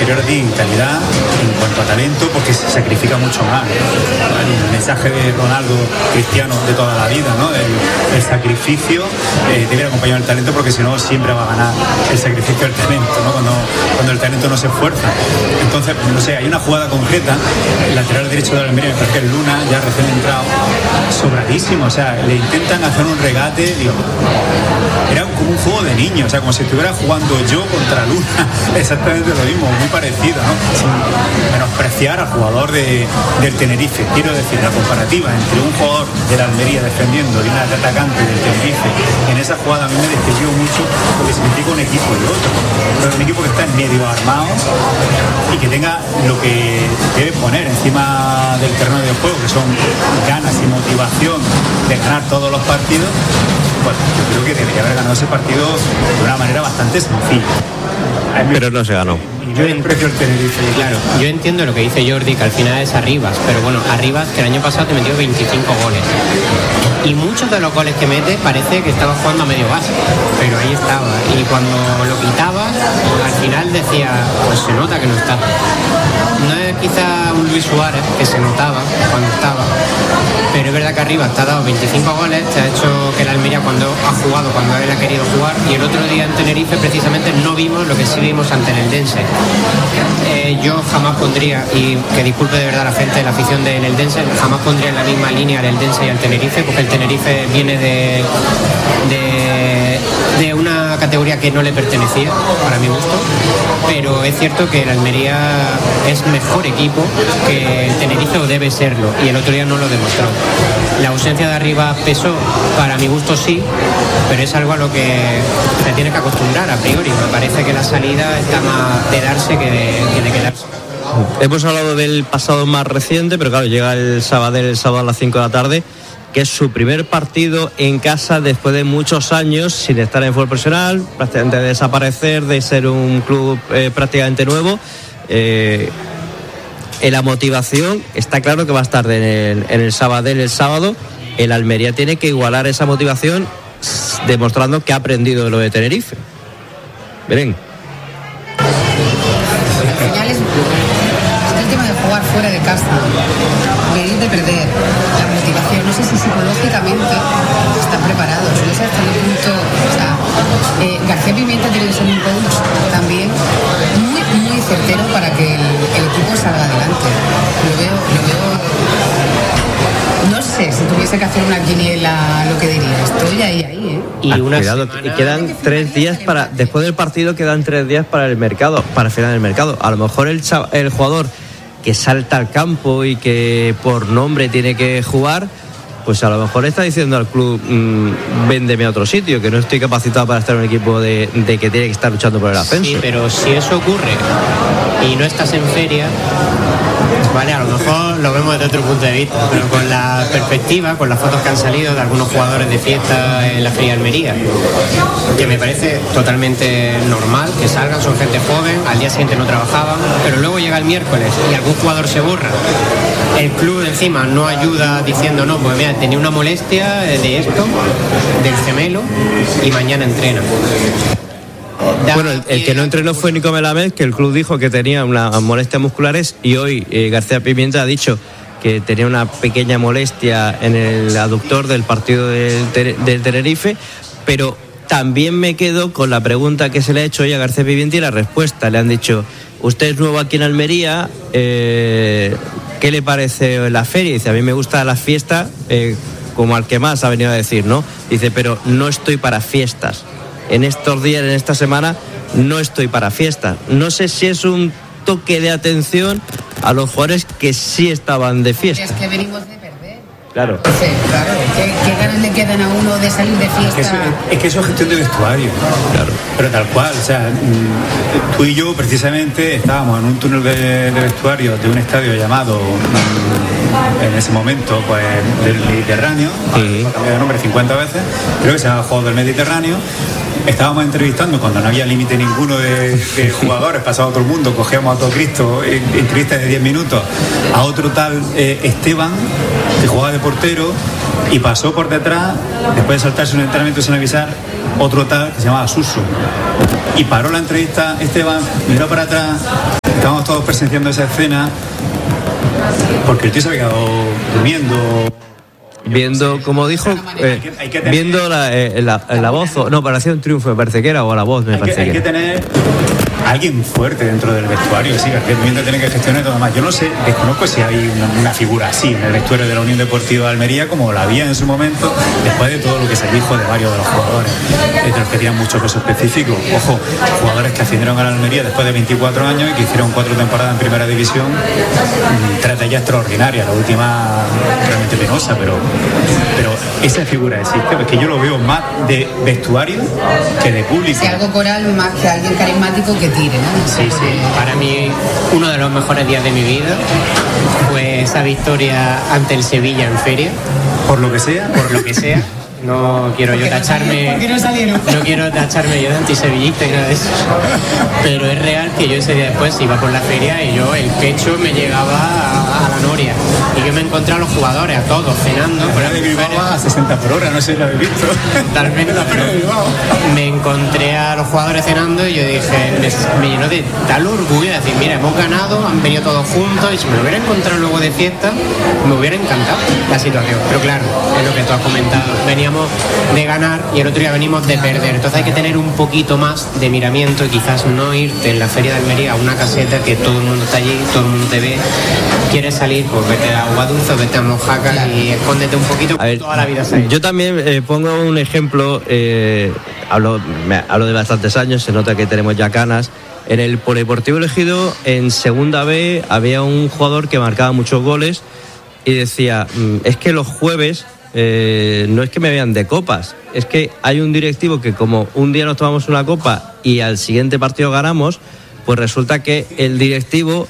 inferior a ti en calidad, en cuanto a talento, porque se sacrifica mucho más. El mensaje de Ronaldo, Cristiano de toda la vida, ¿no? El sacrificio debe acompañar el talento, porque si no siempre va a ganar el sacrificio del talento, ¿no? Cuando el talento no se esfuerza. Entonces, no sé, hay una jugada concreta, el lateral derecho de la Almería, me parece que el Luna, ya recién entrado, sobradísimo, o sea, le intentan hacer un regate, digo, era como un juego de niños, o sea, como si estuviera jugando yo contra Luna, exactamente lo mismo, muy parecido, ¿no? Sin menospreciar al jugador del Tenerife. Quiero decir, la comparativa entre un jugador de la Almería defendiendo y un atacante del Tenerife, en esa jugada a mí me describió mucho lo que significa un equipo y otro. Pero un equipo que está en medio armado y que tenga lo que debe poner encima del terreno de juego, que son ganas y motivación de ganar todos los partidos. Bueno, yo creo que debería haber ganado ese partido de una manera bastante sencilla. Pero no se ganó. Yo entiendo lo que dice Jordi, que al final es Arribas, pero bueno, Arribas que el año pasado te metió 25 goles. Y muchos de los goles que mete parece que estaba jugando a medio gas, pero ahí estaba. Y cuando lo quitabas, al final decía, pues se nota que no está. No es quizá un Luis Suárez, que se notaba cuando estaba, pero es verdad que Arribas te ha dado 25 goles, te ha hecho que la Almería cuando ha jugado, cuando él ha querido jugar, y el otro día en Tenerife precisamente no vimos lo que sí vimos ante el Eldense. Yo jamás pondría, y que disculpe de verdad la gente de la afición del Eldense, jamás pondría en la misma línea al Eldense y al Tenerife, porque el Tenerife viene de una categoría que no le pertenecía, para mi gusto, pero es cierto que el Almería es mejor equipo que el Tenerife, o debe serlo, y el otro día no lo demostró. La ausencia de Arriba pesó, para mi gusto sí, pero es algo a lo que te tienes que acostumbrar a priori. Me parece que la salida está más de darse que de quedarse. Hemos hablado del pasado más reciente, pero claro, llega el sábado a las 5 de la tarde, que es su primer partido en casa después de muchos años sin estar en fútbol profesional, prácticamente de desaparecer, de ser un club prácticamente nuevo. En la motivación está claro que va a estar en el sábado. El Almería tiene que igualar esa motivación demostrando que ha aprendido de lo de Tenerife. Miren. Al final es el tema de jugar fuera de casa, venir de perder, la motivación. No sé si psicológicamente están preparados, no sé hasta qué punto. O sea, García Pimienta tiene que ser un coach también muy certero para que el equipo salga adelante. Lo veo. No sé, si tuviese que hacer una quiniela, lo que diría, estoy ahí. Y quedan 3 días para, después del partido quedan 3 días para el mercado, para el final del mercado. A lo mejor el jugador que salta al campo y que por nombre tiene que jugar, pues a lo mejor está diciendo al club, véndeme a otro sitio, que no estoy capacitado para estar en un equipo de que tiene que estar luchando por el ascenso. Sí, pero si eso ocurre y no estás en feria, vale, a lo mejor lo vemos desde otro punto de vista, pero con la perspectiva, con las fotos que han salido de algunos jugadores de fiesta en la Feria de Almería, que me parece totalmente normal que salgan, son gente joven, al día siguiente no trabajaban, pero luego llega el miércoles y algún jugador se borra, el club encima no ayuda diciendo, no, pues mira, tenía una molestia de esto, del gemelo, y mañana entrena. Bueno, el que no entrenó fue Nico Melamed, que el club dijo que tenía unas molestias musculares, y hoy García Pimienta ha dicho que tenía una pequeña molestia en el aductor del partido del Tenerife, pero también me quedo con la pregunta que se le ha hecho hoy a García Pimienta y la respuesta. Le han dicho, usted es nuevo aquí en Almería, ¿qué le parece la feria? Y dice, a mí me gusta la fiesta, como al que más ha venido a decir, ¿no? Dice, pero no estoy para fiestas. En estos días, en esta semana, no estoy para fiesta. No sé si es un toque de atención a los jugadores que sí estaban de fiesta. Es que venimos de perder. Claro. Sí, claro. ¿Qué ganas le quedan a uno de salir de fiesta? Es que eso es gestión de vestuario. Claro. Pero tal cual, o sea, tú y yo precisamente estábamos en un túnel de vestuario de un estadio llamado, en ese momento, pues, del Mediterráneo. Sí. Ha cambiado de nombre 50 veces. Creo que se llama Juegos del Mediterráneo. Estábamos entrevistando cuando no había límite ninguno de jugadores, pasaba todo el mundo, cogíamos a todo Cristo, entrevistas de 10 minutos, a otro tal Esteban, que jugaba de portero, y pasó por detrás, después de saltarse un entrenamiento sin avisar, otro tal que se llamaba Suso. Y paró la entrevista Esteban, miró para atrás estábamos todos presenciando esa escena porque el tío se había quedado durmiendo. Viendo, como dijo, viendo la voz, no, parecía un triunfo, me parece que era, o la voz, me parece que hay que tener alguien fuerte dentro del vestuario, sí, García Pimienta tiene que gestionar todo más. Yo no sé, desconozco si hay una figura así en el vestuario de la Unión Deportiva de Almería, como la había en su momento, después de todo lo que se dijo de varios de los jugadores, de los que tenían mucho peso específico. Ojo, jugadores que ascendieron a la Almería después de 24 años y que hicieron 4 temporadas en primera división, 3 de ellas extraordinarias, la última realmente penosa, pero esa figura existe, porque yo lo veo más de vestuario que de público. Sí, algo coral más que alguien carismático que tire, ¿no? Sí. Para mí, uno de los mejores días de mi vida fue esa victoria ante el Sevilla en feria. Por lo que sea. No quiero yo tacharme. ¿Por qué no salieron? No quiero tacharme yo de antisevillista y nada de eso. Pero es real que yo ese día después iba por la feria y yo el pecho me llegaba a la noria. Y yo me encontré a los jugadores, a todos, cenando. Pero de Bilbao a 60 por hora, no sé si lo habéis visto. Totalmente. Me encontré a los jugadores cenando y yo dije, me llenó de tal orgullo de decir, mira, hemos ganado, han venido todos juntos y si me lo hubiera encontrado luego de fiesta, me hubiera encantado la situación. Pero claro, es lo que tú has comentado. Veníamos de ganar y el otro día venimos de perder. Entonces hay que tener un poquito más de miramiento y quizás no irte en la Feria de Almería a una caseta que todo el mundo está allí, todo el mundo te ve. Quieres salir, pues vete a Agua Dulce, vete a Mojácar y escóndete un poquito. A ver, toda la vida yo también pongo un ejemplo, hablo de bastantes años, se nota que tenemos ya canas. En el Polideportivo Ejido, en segunda B, había un jugador que marcaba muchos goles y decía, es que los jueves no es que me vean de copas, es que hay un directivo que como un día nos tomamos una copa y al siguiente partido ganamos, pues resulta que el directivo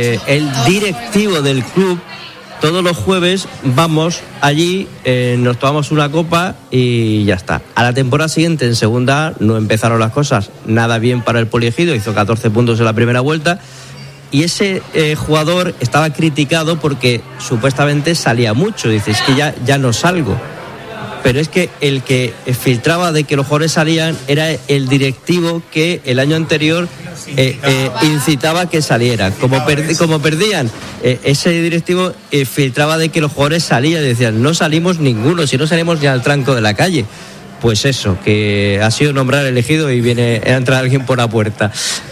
del club, todos los jueves vamos allí, nos tomamos una copa y ya está. A la temporada siguiente en segunda A no empezaron las cosas nada bien para el Poliegido, hizo 14 puntos en la primera vuelta. Y ese jugador estaba criticado porque supuestamente salía mucho. Dice, es que ya no salgo. Pero es que el que filtraba de que los jugadores salían era el directivo que el año anterior incitaba a que salieran. Como perdían, ese directivo filtraba de que los jugadores salían. Decían, no salimos ninguno, si no salimos ni al tranco de la calle. Pues eso, que ha sido nombrar elegido y viene a entrar alguien por la puerta.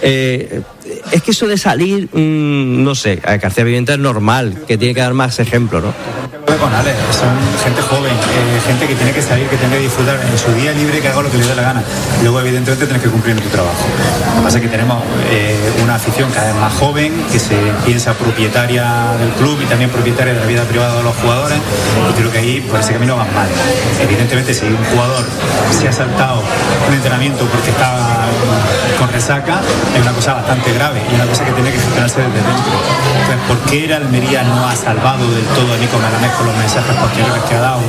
Es que eso de salir, no sé, a García Pimienta es normal, que tiene que dar más ejemplo, ¿no? Con Alex, son gente joven, gente que tiene que salir, que tiene que disfrutar en su día libre, que haga lo que le dé la gana. Luego, evidentemente, tienes que cumplir en tu trabajo. Lo que pasa es que tenemos una afición cada vez más joven, que se piensa propietaria del club y también propietaria de la vida privada de los jugadores, y creo que ahí por ese camino van mal. Evidentemente, si un jugador se ha saltado un entrenamiento porque estaba con resaca, es una cosa bastante grave y una cosa que tiene que gestionarse desde dentro. Entonces, ¿por qué el Almería no ha salvado del todo a Nico Malamés con los mensajes posteriores que ha dado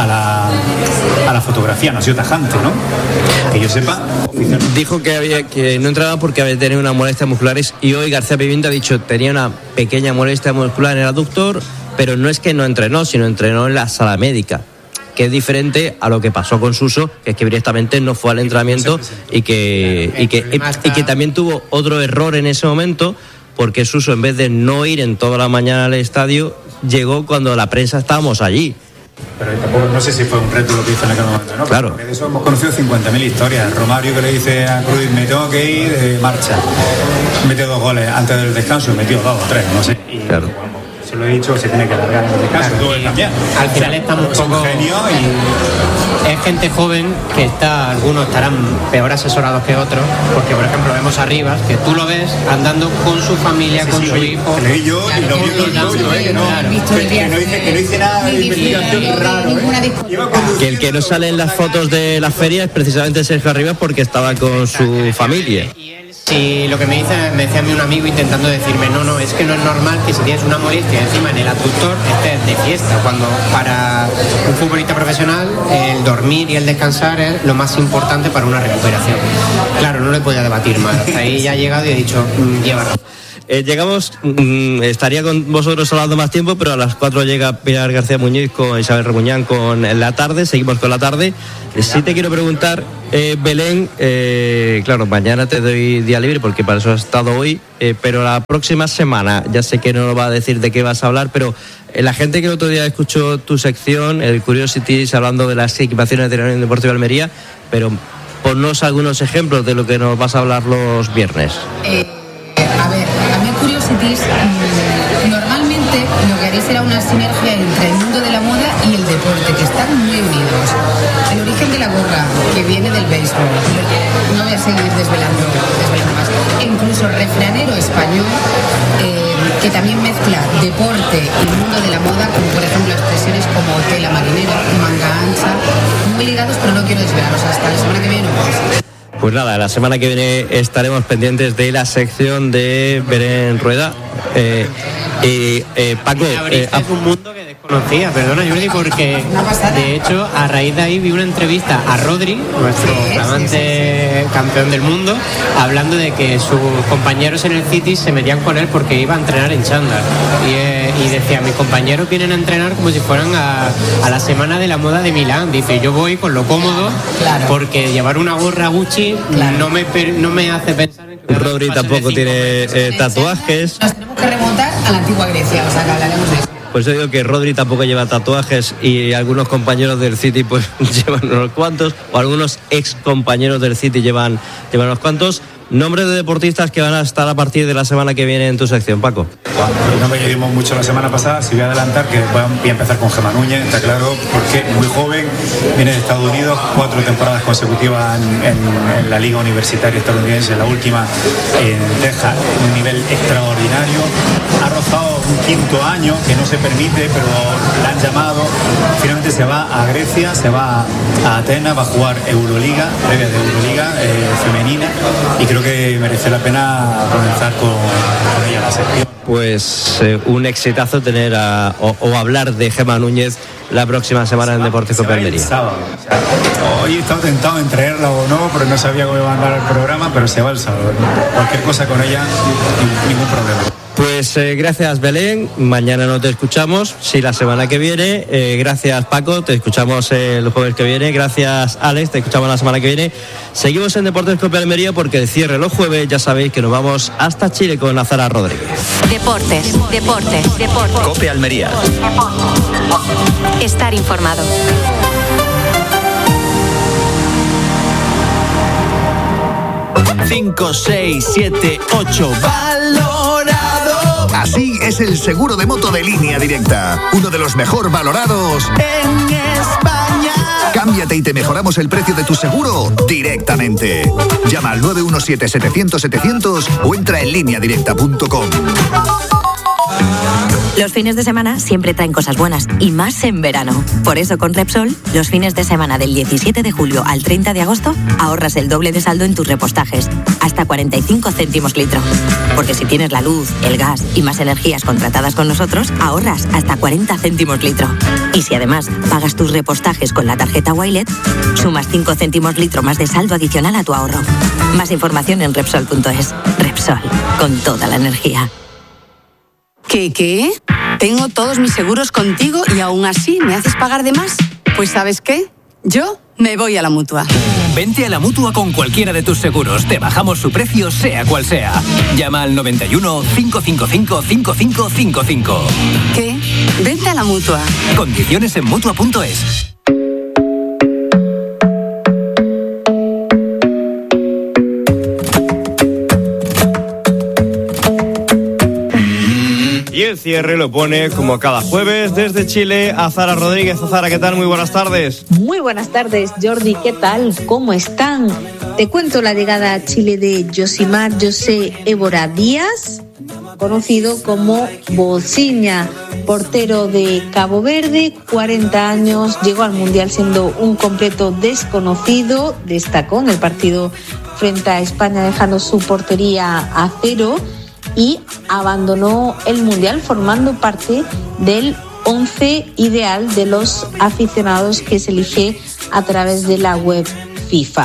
a la fotografía? No ha sido tajante, ¿no? Que yo sepa. Dijo que no entraba porque había tenido unas molestias musculares y hoy García Pimienta ha dicho tenía una pequeña molestia muscular en el aductor, pero no es que no entrenó, sino entrenó en la sala médica, que es diferente a lo que pasó con Suso, que es que directamente no fue al entrenamiento y que también tuvo otro error en ese momento, porque Suso, en vez de no ir en toda la mañana al estadio, llegó cuando la prensa estábamos allí. Pero tampoco, no sé si fue un reto lo que hizo en aquel momento, ¿no? Claro. Porque de eso hemos conocido 50.000 historias. Romario que le dice a Cruz, me tengo que ir de marcha. Metió 2 goles antes del descanso, metió 2 o 3, no sé. Y, claro. Bueno, se lo he dicho, se tiene que alargar en el descanso. Claro, También. Al final estamos un poco... genio y... Es gente joven que está, algunos estarán peor asesorados que otros, porque por ejemplo vemos a Rivas, que tú lo ves andando con su familia, con su hijo. Leí yo y lo vi todo el que no hice nada de investigación raro, Que el que no sale en las fotos de la feria es precisamente Sergio Rivas porque estaba con su familia. Y lo que me decía a mí un amigo intentando decirme, no, es que no es normal que si tienes una molestia encima en el aductor estés de fiesta, cuando para un futbolista profesional el dormir y el descansar es lo más importante para una recuperación. Claro, no le podía debatir más, hasta ahí ya he llegado y he dicho, llévalo. llegamos, estaría con vosotros hablando más tiempo, pero a las 4 llega Pilar García Muñiz con Isabel Remuñán con la tarde, seguimos con la tarde. Sí te quiero preguntar, Belén, claro, mañana te doy día libre porque para eso has estado hoy, pero la próxima semana, ya sé que no nos va a decir de qué vas a hablar, pero la gente que el otro día escuchó tu sección, el Curiosities, hablando de las equipaciones de la Unión Deportiva Almería, pero ponnos algunos ejemplos de lo que nos vas a hablar los viernes. A ver, a mí Curiosities, normalmente lo que haréis será una sinergia entre el mundo de la moda y el deporte, que están muy unidos. El origen de la gorra, que viene del béisbol, no voy a seguir desvelando más. E incluso refranero español, que también mezcla deporte y mundo de la moda, como por ejemplo expresiones como tela marinera, manga ancha, muy ligados, pero no quiero desvelaros hasta la semana que viene. Pues nada, la semana que viene estaremos pendientes de la sección de Belén Rueda. Paco, es un mundo que desconocía, perdona Jordi, porque de hecho a raíz de ahí vi una entrevista a Rodri, nuestro flamante campeón del mundo, hablando de que sus compañeros en el City se metían con él porque iba a entrenar en chándal y decía, mis compañeros vienen a entrenar como si fueran a la semana de la moda de Milán. Dice, yo voy con lo cómodo, porque llevar una gorra Gucci no me hace pensar en que Rodri tampoco tiene tatuajes. Nos tenemos que remontar a la antigua Grecia, o sea que hablaremos de eso. Pues yo digo que Rodri tampoco lleva tatuajes y algunos compañeros del City pues llevan unos cuantos, o algunos ex compañeros del City llevan unos cuantos. Nombres de deportistas que van a estar a partir de la semana que viene en tu sección, Paco. No me llevamos mucho la semana pasada, si voy a adelantar que voy a empezar con Gemma Núñez, está claro, porque muy joven, viene de Estados Unidos, 4 temporadas consecutivas en la liga universitaria estadounidense, la última en Texas, un nivel extraordinario, ha rozado un 5.º año que no se permite, pero la han llamado, finalmente se va a Grecia, se va a Atenas, va a jugar Euroliga, previa de Euroliga femenina, y creo que merece la pena comenzar con ella la sección. Pues un exitazo tener o hablar de Gemma Núñez la próxima semana en Deportes Cope Almería. Hoy he estado tentado en traerla o no, pero no sabía cómo iba a andar el programa, pero se va el sábado. Cualquier cosa con ella, ningún problema. Pues gracias Belén, mañana no te escuchamos, sí la semana que viene, gracias Paco, te escuchamos el jueves que viene, gracias Alex, te escuchamos la semana que viene. Seguimos en Deportes Cope Almería porque el cierre los jueves, ya sabéis que nos vamos hasta Chile con Azara Rodríguez. Deportes. Cope Almería. Estar informado. Cinco, 6, 7, 8, valorado. Así es el seguro de moto de Línea Directa, uno de los mejor valorados En España. Cámbiate y te mejoramos el precio de tu seguro directamente. Llama al 917-700-700 o entra en lineadirecta.com. Los fines de semana siempre traen cosas buenas, y más en verano. Por eso con Repsol, los fines de semana del 17 de julio al 30 de agosto, ahorras el doble de saldo en tus repostajes, hasta 45 céntimos litro. Porque si tienes la luz, el gas y más energías contratadas con nosotros, ahorras hasta 40 céntimos litro. Y si además pagas tus repostajes con la tarjeta Wilet, sumas 5 céntimos litro más de saldo adicional a tu ahorro. Más información en Repsol.es. Repsol, con toda la energía. ¿Qué? Tengo todos mis seguros contigo y aún así me haces pagar de más. Pues ¿sabes qué? Yo me voy a la Mutua. Vente a la Mutua con cualquiera de tus seguros. Te bajamos su precio, sea cual sea. Llama al 91 555 5555. ¿Qué? Vente a la Mutua. Condiciones en Mutua.es. Y el cierre lo pone, como cada jueves, desde Chile, Azara Rodríguez. Azara, ¿qué tal? Muy buenas tardes. Muy buenas tardes, Jordi. ¿Qué tal? ¿Cómo están? Te cuento la llegada a Chile de Yosimar José Évora Díaz, conocido como Bolsinha, portero de Cabo Verde, 40 años, llegó al Mundial siendo un completo desconocido, destacó en el partido frente a España dejando su portería a cero, y abandonó el Mundial formando parte del 11 ideal de los aficionados que se elige a través de la web FIFA.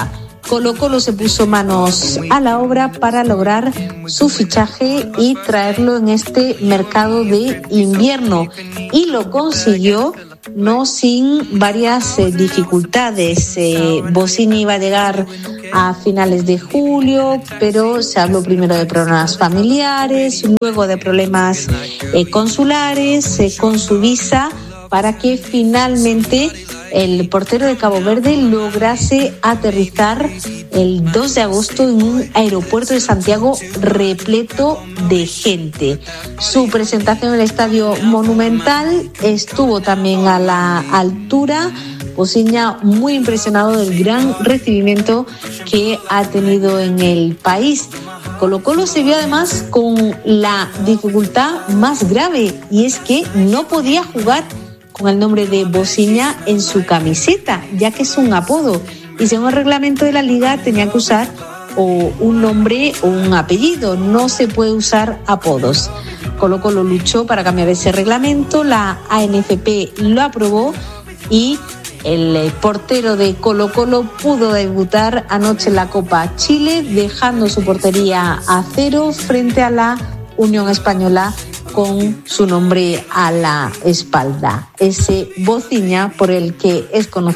Colo-Colo se puso manos a la obra para lograr su fichaje y traerlo en este mercado de invierno, y lo consiguió no sin varias dificultades. Bosigna iba a llegar a finales de julio, pero se habló primero de problemas familiares, luego de problemas consulares, con su visa, para que finalmente el portero de Cabo Verde lograse aterrizar el 2 de agosto en un aeropuerto de Santiago repleto de gente. Su presentación en el Estadio Monumental estuvo también a la altura. Bosigna muy impresionado del gran recibimiento que ha tenido en el país. Colo-Colo se vio además con la dificultad más grave, y es que no podía jugar con el nombre de Bosigna en su camiseta, ya que es un apodo, y según el reglamento de la liga tenía que usar o un nombre o un apellido, no se puede usar apodos. Colo-Colo luchó para cambiar ese reglamento, la ANFP lo aprobó y el portero de Colo-Colo pudo debutar anoche en la Copa Chile, dejando su portería a cero frente a la Unión Española con su nombre a la espalda. Ese Bosigna por el que es conocido